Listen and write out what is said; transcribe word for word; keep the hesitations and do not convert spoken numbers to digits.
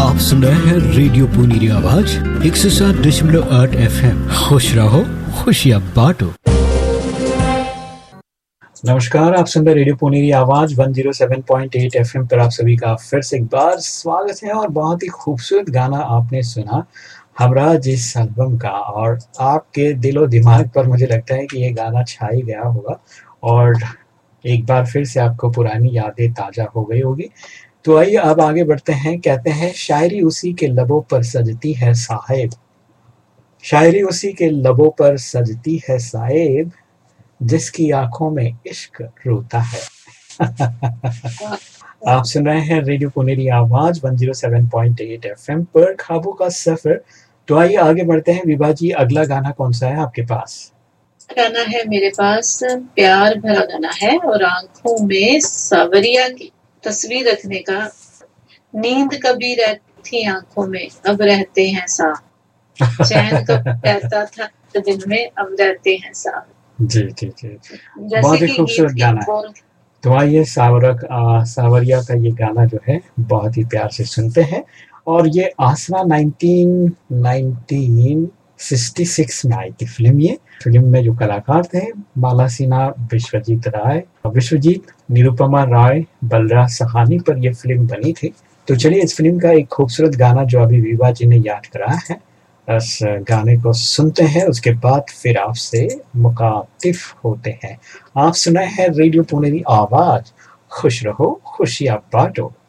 आप सुन रहे हैं रेडियो पुनीरी आवाज एक सौ सात दशमलव आठ एफ एम। खुश रहो, खुशियाँ बांटो। नमस्कार, आप सुन रहे रेडियो पुनीरी आवाज एक सौ सात पॉइंट आठ एफ एम पर आप सभी का फिर से एक बार स्वागत है। और बहुत ही खूबसूरत गाना आपने सुना हमरा जिस एल्बम का, और आपके दिलो दिमाग पर मुझे लगता है कि ये गाना छा ही गया होगा और एक बार फिर से आपको पुरानी यादें ताजा हो गई होगी। तो आइए अब आगे बढ़ते हैं। कहते हैं शायरी उसी के लबों पर सजती है साहिब, शायरी उसी के लबों पर सजती है साहिब, जिसकी आंखों में इश्क रोता है। आप सुन रहे हैं रेडियो पुनेरी आवाज एक सौ सात पॉइंट आठ एफएम पर ख्वाबों का सफर। तो आइए आगे बढ़ते हैं। विभा जी, अगला गाना कौन सा है आपके पास? गाना है मेरे पास प्यार भरा गाना है, और आंखों में सावरिया की तस्वीर रखने का। नींद कभी रहती आंखों में, अब रहते हैं साथ। चैन कब रहता था दिन में, अब रहते हैं साथ। जी जी जी, बहुत ही खूबसूरत गाना है। तो आइए सावरक आ, सावरिया का ये गाना जो है बहुत ही प्यार से सुनते हैं। और ये आसरा नाइनटीन नाइनटीन सिक्सटी सिक्स में आई थी फिल्म। ये फिल्म में जो कलाकार थे माला सिन्हा, विश्वजीत राय विश्वजीत निरुपमा राय, बलराज सहानी पर यह फिल्म बनी थी। तो चलिए इस फिल्म का एक खूबसूरत गाना जो अभी विभा जी ने याद कराया है, इस गाने को सुनते हैं। उसके बाद फिर आपसे मुखातिफ होते हैं। आप सुनाए हैं रेडियो पुनेरी आवाज। खुश रहो, खुशियाँ बांटो।